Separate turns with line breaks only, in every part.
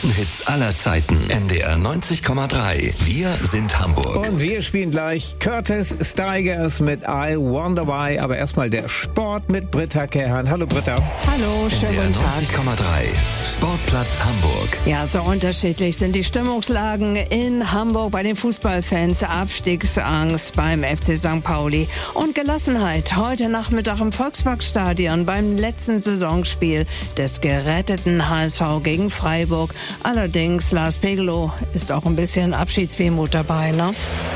größten Hits aller Zeiten. NDR 90,3. Wir sind Hamburg.
Und wir spielen gleich Curtis Stigers mit I Wonder Why. Aber erstmal der Sport mit Britta Kehan. Hallo Britta.
Hallo, schönen guten Tag.
90,3. Sportplatz Hamburg.
Ja, so unterschiedlich sind die Stimmungslagen in Hamburg bei den Fußballfans. Abstiegsangst beim FC St. Pauli und Gelassenheit heute Nachmittag im Volksparkstadion beim letzten Saisonspiel des geretteten HSV gegen Freiburg. Allerdings, Lars Pegelow, ist auch ein bisschen Abschiedswehmut dabei, ne?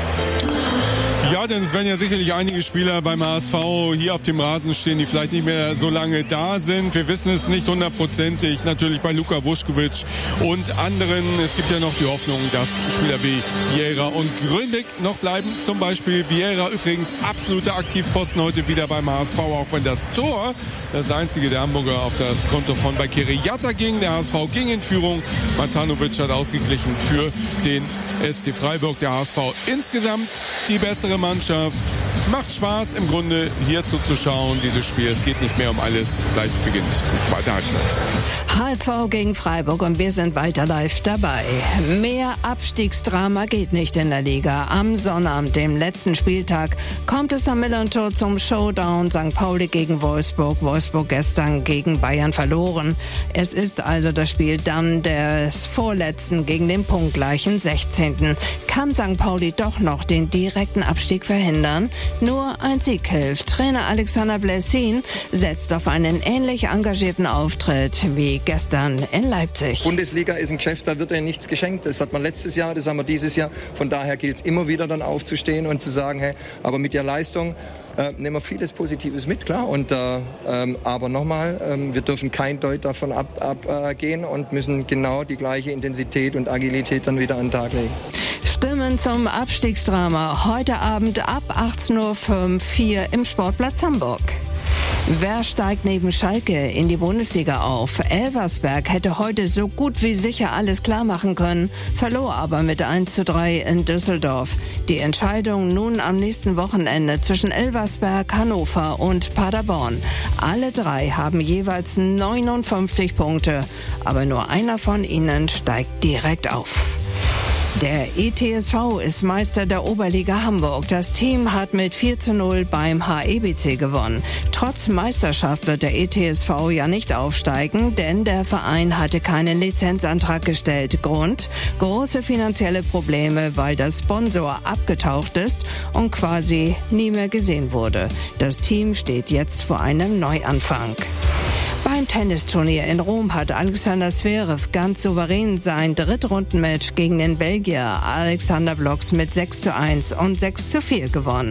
Ja, denn es werden ja sicherlich einige Spieler beim HSV hier auf dem Rasen stehen, die vielleicht nicht mehr so lange da sind. Wir wissen es nicht hundertprozentig. Natürlich bei Luka Vuskovic und anderen. Es gibt ja noch die Hoffnung, dass Spieler wie Vieira und Gründig noch bleiben. Zum Beispiel Vieira, übrigens absoluter Aktivposten heute wieder beim HSV, auch wenn das Tor, das einzige der Hamburger, auf das Konto von Bakiri Yatta ging. Der HSV ging in Führung. Matanovic hat ausgeglichen für den SC Freiburg. Der HSV insgesamt die bessere Mannschaft. Macht Spaß im Grunde hier zuzuschauen, dieses Spiel. Es geht nicht mehr um alles. Gleich beginnt die zweite Halbzeit.
HSV gegen Freiburg und wir sind weiter live dabei. Mehr Abstiegsdrama geht nicht in der Liga. Am Sonnabend, dem letzten Spieltag, kommt es am Millerntor zum Showdown. St. Pauli gegen Wolfsburg. Wolfsburg gestern gegen Bayern verloren. Es ist also das Spiel dann des Vorletzten gegen den punktgleichen 16. Kann St. Pauli doch noch den direkten Abstieg verhindern? Nur ein Sieg hilft. Trainer Alexander Blessin setzt auf einen ähnlich engagierten Auftritt wie gestern in Leipzig.
Bundesliga ist ein Geschäft, da wird ja nichts geschenkt. Das hat man letztes Jahr, das haben wir dieses Jahr. Von daher gilt es immer wieder dann aufzustehen und zu sagen, hey, aber mit der Leistung nehmen wir vieles Positives mit, klar. Und, aber nochmal, wir dürfen kein Deut davon abgehen und müssen genau die gleiche Intensität und Agilität dann wieder an den Tag legen.
Stimmen zum Abstiegsdrama heute Abend ab 18.05 Uhr hier im Sportplatz Hamburg. Wer steigt neben Schalke in die Bundesliga auf? Elversberg hätte heute so gut wie sicher alles klar machen können, verlor aber mit 1:3 in Düsseldorf. Die Entscheidung nun am nächsten Wochenende zwischen Elversberg, Hannover und Paderborn. Alle drei haben jeweils 59 Punkte, aber nur einer von ihnen steigt direkt auf. Der ETSV ist Meister der Oberliga Hamburg. Das Team hat mit 4:0 beim HEBC gewonnen. Trotz Meisterschaft wird der ETSV ja nicht aufsteigen, denn der Verein hatte keinen Lizenzantrag gestellt. Grund? Große finanzielle Probleme, weil der Sponsor abgetaucht ist und quasi nie mehr gesehen wurde. Das Team steht jetzt vor einem Neuanfang. Beim Tennisturnier in Rom hat Alexander Zverev ganz souverän sein Drittrundenmatch gegen den Belgier Alexander Blocks mit 6:1 und 6:4 gewonnen.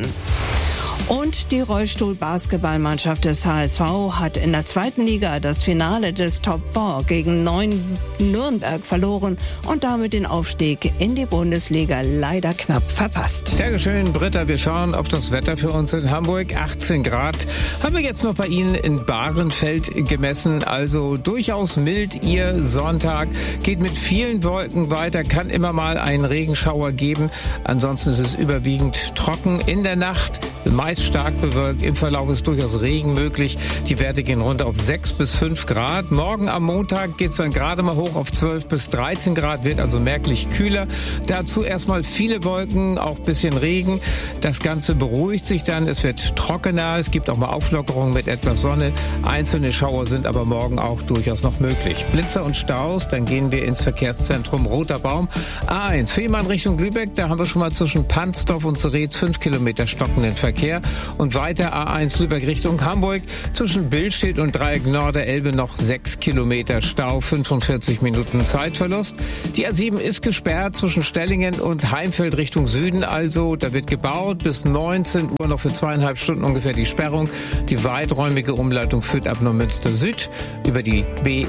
Und die Rollstuhl-Basketballmannschaft des HSV hat in der zweiten Liga das Finale des Top 4 gegen 9 Nürnberg verloren und damit den Aufstieg in die Bundesliga leider knapp verpasst.
Dankeschön, Britta. Wir schauen auf das Wetter für uns in Hamburg. 18 Grad haben wir jetzt noch bei Ihnen in Bahrenfeld gemessen. Also durchaus mild. Ihr Sonntag geht mit vielen Wolken weiter, kann immer mal einen Regenschauer geben. Ansonsten ist es überwiegend trocken in der Nacht. Meist stark bewölkt, im Verlauf ist durchaus Regen möglich. Die Werte gehen runter auf 6 bis 5 Grad. Morgen am Montag geht es dann gerade mal hoch auf 12 bis 13 Grad, wird also merklich kühler. Dazu erstmal viele Wolken, auch ein bisschen Regen. Das Ganze beruhigt sich dann, es wird trockener, es gibt auch mal Auflockerungen mit etwas Sonne. Einzelne Schauer sind aber morgen auch durchaus noch möglich. Blitzer und Staus, dann gehen wir ins Verkehrszentrum Roter Baum. A1, Fehmarn Richtung Lübeck, da haben wir schon mal zwischen Pansdorf und Zeretz 5 Kilometer stockenden Verkehr. Und weiter A1 Lübeck Richtung Hamburg. Zwischen Billstedt und Dreieck Norderelbe noch 6 Kilometer Stau, 45 Minuten Zeitverlust. Die A7 ist gesperrt zwischen Stellingen und Heimfeld Richtung Süden. Also, da wird gebaut. Bis 19 Uhr noch für 2,5 Stunden ungefähr die Sperrung. Die weiträumige Umleitung führt ab Neumünster Süd über die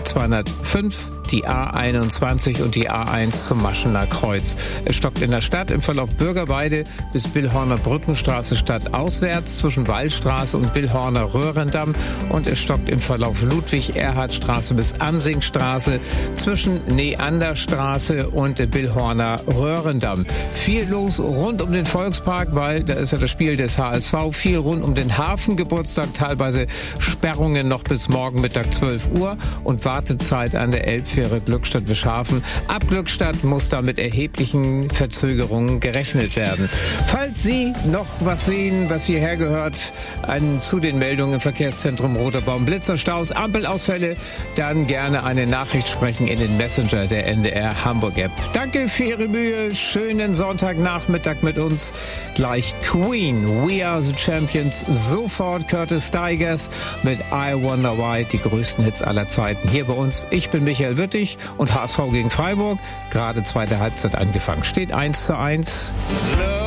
B205. Die A21 und die A1 zum Maschener Kreuz. Es stockt in der Stadt im Verlauf Bürgerweide bis Billhorner Brückenstraße stadtauswärts zwischen Wallstraße und Billhorner Röhrendamm und es stockt im Verlauf Ludwig-Erhard-Straße bis Amsingstraße zwischen Neanderstraße und Billhorner Röhrendamm. Viel los rund um den Volkspark, weil da ist ja das Spiel des HSV. Viel rund um den Hafengeburtstag, teilweise Sperrungen noch bis morgen Mittag 12 Uhr und Wartezeit an der Elbphilharmonie Atmosphäre Glückstadt-Wischhafen. Ab Glückstadt muss da mit erheblichen Verzögerungen gerechnet werden. Falls Sie noch was sehen, was hierher gehört, zu den Meldungen im Verkehrszentrum Roter Baum, Blitzerstaus, Ampelausfälle, dann gerne eine Nachricht sprechen in den Messenger der NDR Hamburg App. Danke für Ihre Mühe. Schönen Sonntagnachmittag mit uns. Gleich Queen, We Are the Champions. Sofort Curtis Stigers mit I Wonder Why, die größten Hits aller Zeiten. Hier bei uns. Ich bin Michael Wittig und HSV gegen Freiburg. Gerade zweite Halbzeit angefangen. Steht 1:1.